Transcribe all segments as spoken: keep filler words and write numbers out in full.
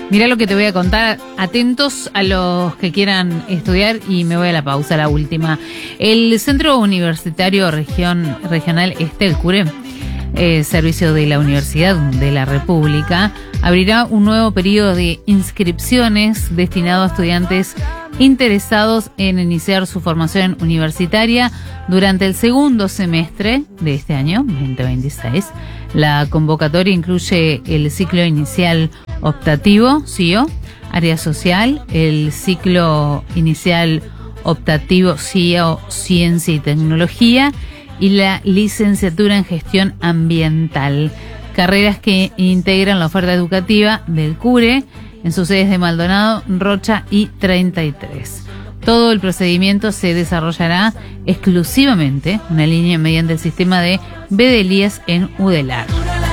Mirá lo que te voy a contar, atentos a los que quieran estudiar y me voy a la pausa, la última. El Centro Universitario Región, Regional Este, el CURE, eh, servicio de la Universidad de la República, abrirá un nuevo periodo de inscripciones destinado a estudiantes interesados en iniciar su formación universitaria durante el segundo semestre de este año, veinte veintiséis. La convocatoria incluye el ciclo inicial optativo, C I O, área social, el ciclo inicial optativo C I O, ciencia y tecnología, y la licenciatura en gestión ambiental, carreras que integran la oferta educativa del CURE en sus sedes de Maldonado, Rocha y treinta y tres. Todo el procedimiento se desarrollará exclusivamente una línea mediante el sistema de B D Elías en Udelar.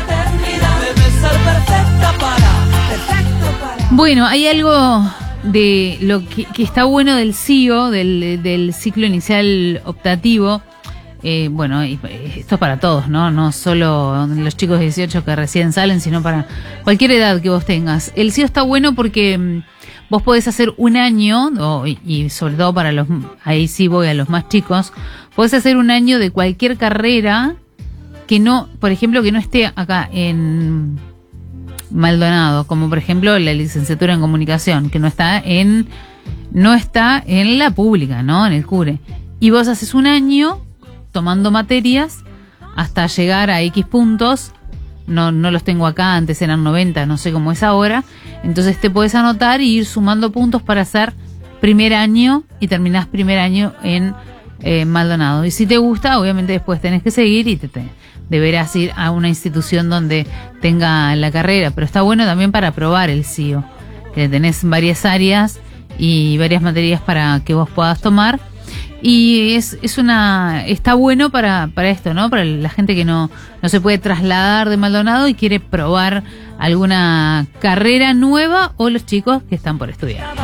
Bueno, hay algo de lo que, que está bueno del C I O, del, del ciclo inicial optativo. Eh, bueno, esto es para todos, ¿no? No solo los chicos de dieciocho que recién salen, sino para cualquier edad que vos tengas. El C I O está bueno porque vos podés hacer un año, oh, y sobre todo para los, ahí sí voy a los más chicos, podés hacer un año de cualquier carrera que no, por ejemplo, que no esté acá en Maldonado, como por ejemplo la licenciatura en comunicación, que no está en, no está en la pública, ¿no? En el CURE. Y vos haces un año tomando materias hasta llegar a X puntos. No, no los tengo acá, antes eran noventa, no sé cómo es ahora. Entonces te puedes anotar y ir sumando puntos para hacer primer año y terminás primer año en eh, Maldonado. Y si te gusta, obviamente después tenés que seguir y te, te deberás ir a una institución donde tenga la carrera. Pero está bueno también para probar el C I O, que tenés varias áreas y varias materias para que vos puedas tomar. Y es, es una, está bueno para, para esto, ¿no? Para la gente que no, no se puede trasladar de Maldonado y quiere probar alguna carrera nueva, o los chicos que están por estudiar.